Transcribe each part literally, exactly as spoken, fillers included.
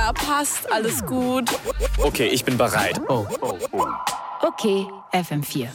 Ja, passt, alles gut. Okay, ich bin bereit. Oh, oh, oh. Okay, F M vier.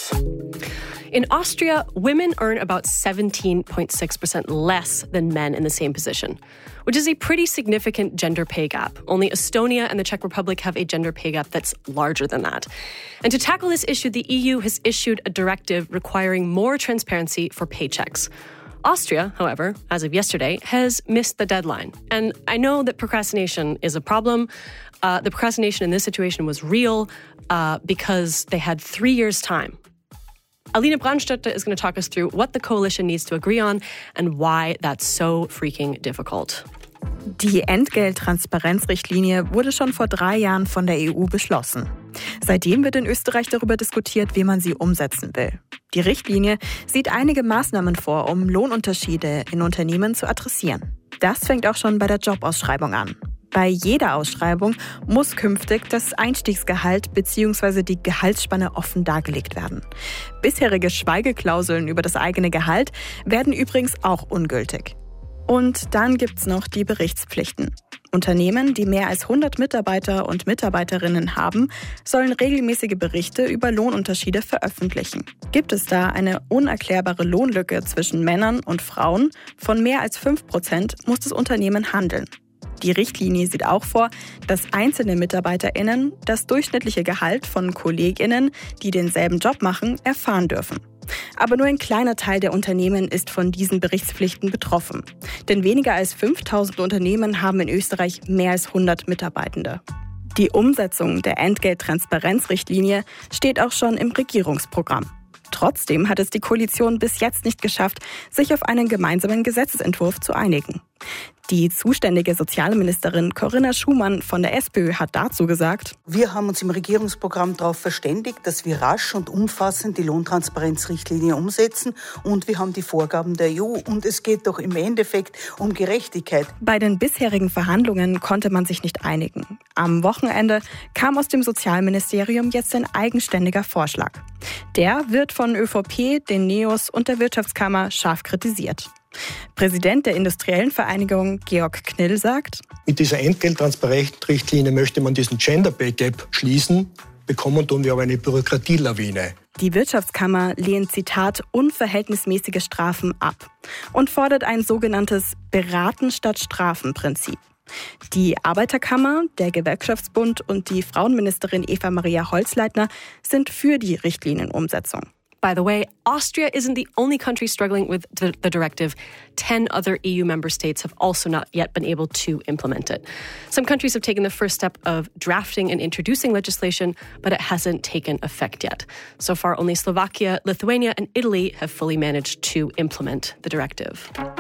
In Austria, women earn about seventeen point six percent less than men in the same position, which is a pretty significant gender pay gap. Only Estonia and the Czech Republic have a gender pay gap that's larger than that. And to tackle this issue, the E U has issued a directive requiring more transparency for paychecks. Austria, however, as of yesterday, has missed the deadline. And I know that procrastination is a problem. Uh, the procrastination in this situation was real uh, because they had three years' time. Alina Brandstätter is going to talk us through what the coalition needs to agree on and why that's so freaking difficult. Die Entgelttransparenzrichtlinie wurde schon vor drei Jahren von der E U beschlossen. Seitdem wird in Österreich darüber diskutiert, wie man sie umsetzen will. Die Richtlinie sieht einige Maßnahmen vor, um Lohnunterschiede in Unternehmen zu adressieren. Das fängt auch schon bei der Jobausschreibung an. Bei jeder Ausschreibung muss künftig das Einstiegsgehalt bzw. die Gehaltsspanne offen dargelegt werden. Bisherige Schweigeklauseln über das eigene Gehalt werden übrigens auch ungültig. Und dann gibt's noch die Berichtspflichten. Unternehmen, die mehr als hundert Mitarbeiter und Mitarbeiterinnen haben, sollen regelmäßige Berichte über Lohnunterschiede veröffentlichen. Gibt es da eine unerklärbare Lohnlücke zwischen Männern und Frauen von mehr als fünf Prozent, muss das Unternehmen handeln. Die Richtlinie sieht auch vor, dass einzelne MitarbeiterInnen das durchschnittliche Gehalt von KollegInnen, die denselben Job machen, erfahren dürfen. Aber nur ein kleiner Teil der Unternehmen ist von diesen Berichtspflichten betroffen. Denn weniger als fünftausend Unternehmen haben in Österreich mehr als hundert Mitarbeitende. Die Umsetzung der Entgelttransparenzrichtlinie steht auch schon im Regierungsprogramm. Trotzdem hat es die Koalition bis jetzt nicht geschafft, sich auf einen gemeinsamen Gesetzesentwurf zu einigen. Die zuständige Sozialministerin Corinna Schumann von der SPÖ hat dazu gesagt: Wir haben uns im Regierungsprogramm darauf verständigt, dass wir rasch und umfassend die Lohntransparenzrichtlinie umsetzen und wir haben die Vorgaben der E U und es geht doch im Endeffekt um Gerechtigkeit. Bei den bisherigen Verhandlungen konnte man sich nicht einigen. Am Wochenende kam aus dem Sozialministerium jetzt ein eigenständiger Vorschlag. Der wird von ÖVP, den Neos und der Wirtschaftskammer scharf kritisiert. Präsident der Industriellen Vereinigung Georg Knill sagt: Mit dieser Entgelttransparenzrichtlinie möchte man diesen Gender Pay Gap schließen, bekommen tun wir aber eine Bürokratielawine. Die Wirtschaftskammer lehnt, Zitat, unverhältnismäßige Strafen ab und fordert ein sogenanntes Beraten statt Strafen-Prinzip. Die Arbeiterkammer, der Gewerkschaftsbund und die Frauenministerin Eva-Maria Holzleitner sind für die Richtlinienumsetzung. By the way, Austria isn't the only country struggling with the, the directive. Ten other E U member states have also not yet been able to implement it. Some countries have taken the first step of drafting and introducing legislation, but it hasn't taken effect yet. So far, only Slovakia, Lithuania, and Italy have fully managed to implement the directive.